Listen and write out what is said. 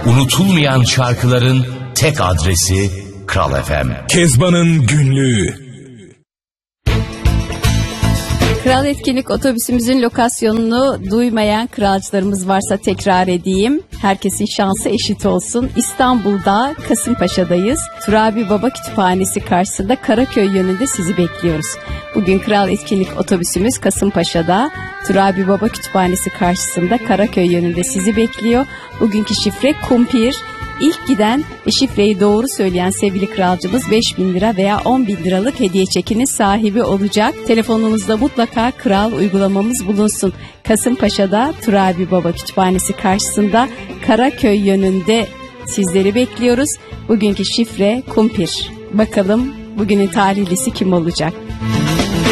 Unutulmayan şarkıların tek adresi Kral FM. Kezban'ın günlüğü. Kral Etkinlik otobüsümüzün lokasyonunu duymayan kralcılarımız varsa tekrar edeyim. Herkesin şansı eşit olsun. İstanbul'da Kasımpaşa'dayız. Turabi Baba Kütüphanesi karşısında Karaköy yönünde sizi bekliyoruz. Bugün Kral Etkinlik otobüsümüz Kasımpaşa'da. Turabi Baba Kütüphanesi karşısında Karaköy yönünde sizi bekliyor. Bugünkü şifre kumpir. İlk giden ve şifreyi doğru söyleyen sevgili kralcımız 5.000 lira veya 10.000 liralık hediye çekinin sahibi olacak. Telefonunuzda mutlaka Kral uygulamamız bulunsun. Kasımpaşa'da Turabi Baba Kütüphanesi karşısında Karaköy yönünde sizleri bekliyoruz. Bugünkü şifre kumpir. Bakalım bugünün talihlisi kim olacak?